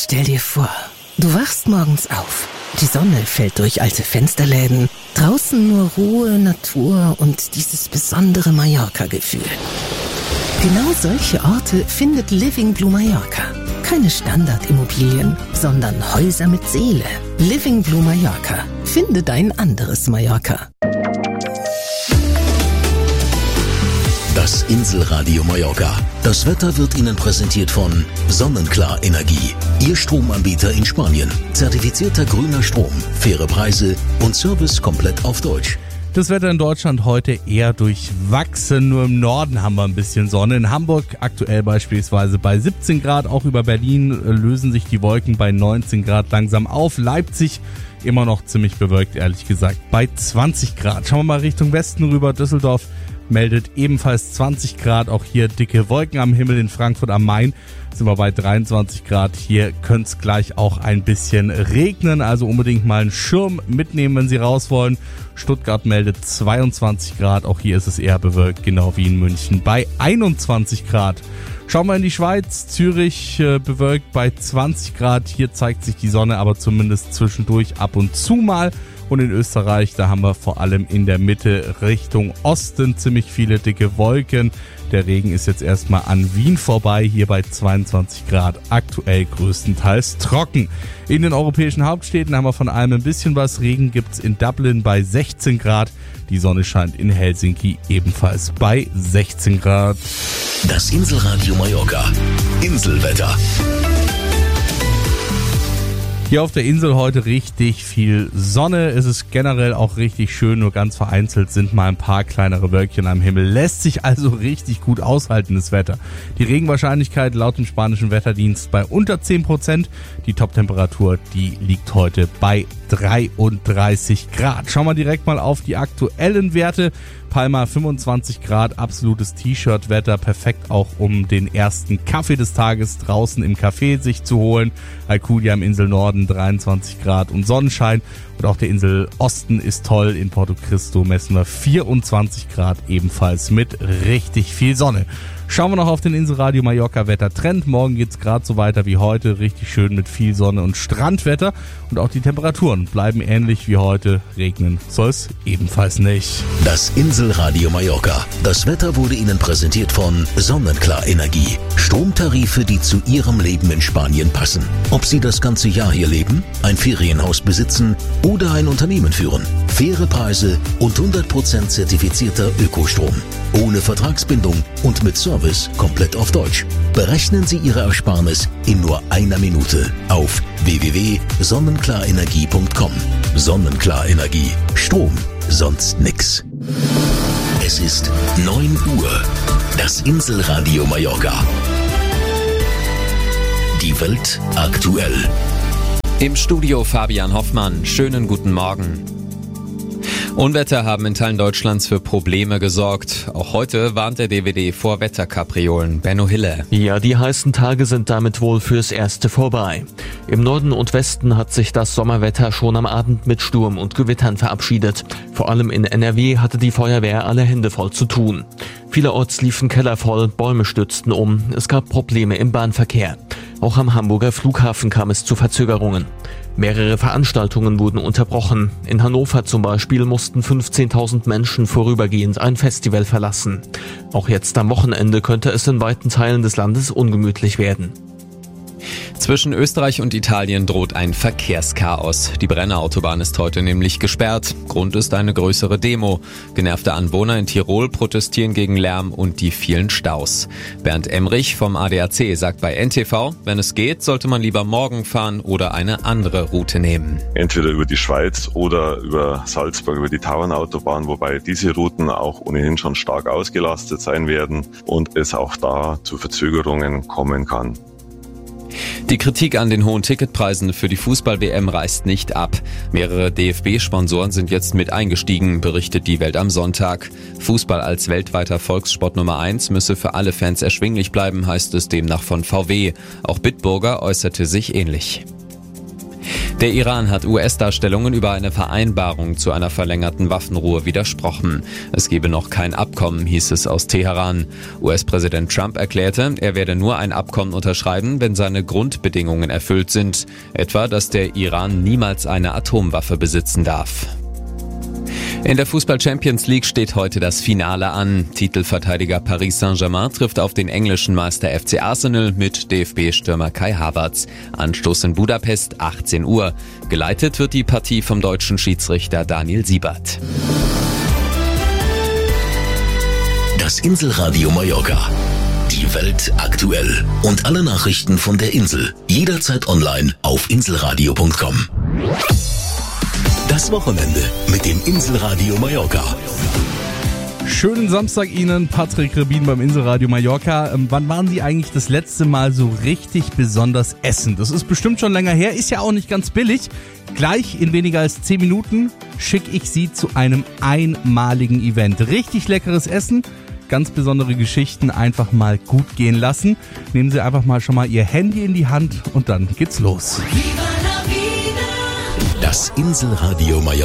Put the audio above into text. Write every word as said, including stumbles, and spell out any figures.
Stell dir vor, du wachst morgens auf. Die Sonne fällt durch alte Fensterläden. Draußen nur Ruhe, Natur und dieses besondere Mallorca-Gefühl. Genau solche Orte findet Living Blue Mallorca. Keine Standardimmobilien, sondern Häuser mit Seele. Living Blue Mallorca. Finde dein anderes Mallorca. Das Inselradio Mallorca. Das Wetter wird Ihnen präsentiert von Sonnenklar Energie. Ihr Stromanbieter in Spanien. Zertifizierter grüner Strom, faire Preise und Service komplett auf Deutsch. Das Wetter in Deutschland heute eher durchwachsen. Nur im Norden haben wir ein bisschen Sonne. In Hamburg aktuell beispielsweise bei siebzehn Grad. Auch über Berlin lösen sich die Wolken bei neunzehn Grad langsam auf. Leipzig immer noch ziemlich bewölkt, ehrlich gesagt, bei zwanzig Grad. Schauen wir mal Richtung Westen rüber. Düsseldorf meldet ebenfalls zwanzig Grad. Auch hier dicke Wolken am Himmel. In Frankfurt am Main sind wir bei dreiundzwanzig Grad. Hier könnte es gleich auch ein bisschen regnen. Also unbedingt mal einen Schirm mitnehmen, wenn Sie raus wollen. Stuttgart meldet zweiundzwanzig Grad. Auch hier ist es eher bewölkt, genau wie in München bei einundzwanzig Grad. Schauen wir in die Schweiz. Zürich äh, bewölkt bei zwanzig Grad. Hier zeigt sich die Sonne aber zumindest zwischendurch ab und zu mal. Und in Österreich, da haben wir vor allem in der Mitte Richtung Osten ziemlich viele dicke Wolken. Der Regen ist jetzt erstmal an Wien vorbei, hier bei zweiundzwanzig Grad, aktuell größtenteils trocken. In den europäischen Hauptstädten haben wir von allem ein bisschen was. Regen gibt's in Dublin bei sechzehn Grad. Die Sonne scheint in Helsinki ebenfalls bei sechzehn Grad. Das Inselradio Mallorca. Inselwetter. Hier auf der Insel heute richtig viel Sonne. Es ist generell auch richtig schön, nur ganz vereinzelt sind mal ein paar kleinere Wölkchen am Himmel. Lässt sich also richtig gut aushalten, das Wetter. Die Regenwahrscheinlichkeit laut dem spanischen Wetterdienst bei unter zehn Prozent. Die Toptemperatur, die liegt heute bei dreiunddreißig Grad. Schauen wir direkt mal auf die aktuellen Werte. Palma fünfundzwanzig Grad, absolutes T-Shirt-Wetter, perfekt auch um den ersten Kaffee des Tages draußen im Café sich zu holen. Alcudia im Insel Norden dreiundzwanzig Grad und Sonnenschein. Und auch der Insel Osten ist toll. In Porto Cristo messen wir vierundzwanzig Grad ebenfalls mit richtig viel Sonne. Schauen wir noch auf den Inselradio Mallorca Wettertrend. Morgen geht's gerade so weiter wie heute. Richtig schön mit viel Sonne und Strandwetter. Und auch die Temperaturen bleiben ähnlich wie heute. Regnen soll es ebenfalls nicht. Das Inselradio Mallorca. Das Wetter wurde Ihnen präsentiert von Sonnenklar Energie. Stromtarife, die zu Ihrem Leben in Spanien passen. Ob Sie das ganze Jahr hier leben, ein Ferienhaus besitzen oder ein Unternehmen führen. Faire Preise und hundert Prozent zertifizierter Ökostrom. Ohne Vertragsbindung und mit Service komplett auf Deutsch. Berechnen Sie Ihre Ersparnis in nur einer Minute auf w w w punkt sonnenklarenergie punkt com. Sonnenklar Energie. Strom, sonst nix. Es ist neun Uhr. Das Inselradio Mallorca. Die Welt aktuell. Im Studio Fabian Hoffmann. Schönen guten Morgen. Unwetter haben in Teilen Deutschlands für Probleme gesorgt. Auch heute warnt der D W D vor Wetterkapriolen. Benno Hille. Ja, die heißen Tage sind damit wohl fürs Erste vorbei. Im Norden und Westen hat sich das Sommerwetter schon am Abend mit Sturm und Gewittern verabschiedet. Vor allem in N R W hatte die Feuerwehr alle Hände voll zu tun. Vielerorts liefen Keller voll, Bäume stürzten um, es gab Probleme im Bahnverkehr. Auch am Hamburger Flughafen kam es zu Verzögerungen. Mehrere Veranstaltungen wurden unterbrochen. In Hannover zum Beispiel mussten fünfzehntausend Menschen vorübergehend ein Festival verlassen. Auch jetzt am Wochenende könnte es in weiten Teilen des Landes ungemütlich werden. Zwischen Österreich und Italien droht ein Verkehrschaos. Die Brenner Autobahn ist heute nämlich gesperrt. Grund ist eine größere Demo. Genervte Anwohner in Tirol protestieren gegen Lärm und die vielen Staus. Bernd Emrich vom A D A C sagt bei N T V, wenn es geht, sollte man lieber morgen fahren oder eine andere Route nehmen. Entweder über die Schweiz oder über Salzburg, über die Tauernautobahn, wobei diese Routen auch ohnehin schon stark ausgelastet sein werden und es auch da zu Verzögerungen kommen kann. Die Kritik an den hohen Ticketpreisen für die Fußball-W M reißt nicht ab. Mehrere D F B-Sponsoren sind jetzt mit eingestiegen, berichtet die Welt am Sonntag. Fußball als weltweiter Volkssport Nummer eins müsse für alle Fans erschwinglich bleiben, heißt es demnach von V W. Auch Bitburger äußerte sich ähnlich. Der Iran hat U S-Darstellungen über eine Vereinbarung zu einer verlängerten Waffenruhe widersprochen. Es gebe noch kein Abkommen, hieß es aus Teheran. U S-Präsident Trump erklärte, er werde nur ein Abkommen unterschreiben, wenn seine Grundbedingungen erfüllt sind. Etwa, dass der Iran niemals eine Atomwaffe besitzen darf. In der Fußball-Champions League steht heute das Finale an. Titelverteidiger Paris Saint-Germain trifft auf den englischen Meister F C Arsenal mit D F B-Stürmer Kai Havertz. Anstoß in Budapest, achtzehn Uhr. Geleitet wird die Partie vom deutschen Schiedsrichter Daniel Siebert. Das Inselradio Mallorca. Die Welt aktuell. Und alle Nachrichten von der Insel. Jederzeit online auf inselradio punkt com. Das Wochenende mit dem Inselradio Mallorca. Schönen Samstag Ihnen, Patrick Rebin beim Inselradio Mallorca. Ähm, wann waren Sie eigentlich das letzte Mal so richtig besonders essen? Das ist bestimmt schon länger her, ist ja auch nicht ganz billig. Gleich in weniger als zehn Minuten schicke ich Sie zu einem einmaligen Event. Richtig leckeres Essen, ganz besondere Geschichten einfach mal gut gehen lassen. Nehmen Sie einfach mal schon mal Ihr Handy in die Hand und dann geht's los. Das Inselradio Mallorca.